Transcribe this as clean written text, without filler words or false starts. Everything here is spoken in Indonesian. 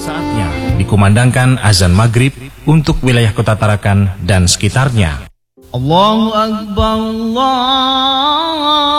Saatnya dikumandangkan azan maghrib untuk wilayah Kota Tarakan dan sekitarnya. Allahu Akbar, Allah